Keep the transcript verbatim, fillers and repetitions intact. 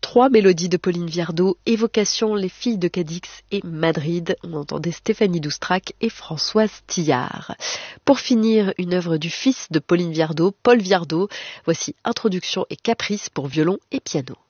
trois mélodies de Pauline Viardot, Évocation, Les filles de Cadix et Madrid. On entendait Stéphanie Doustrac et Françoise Tillard. Pour finir, une œuvre du fils de Pauline Viardot, Paul Viardot. Voici Introduction et Caprice pour violon et piano.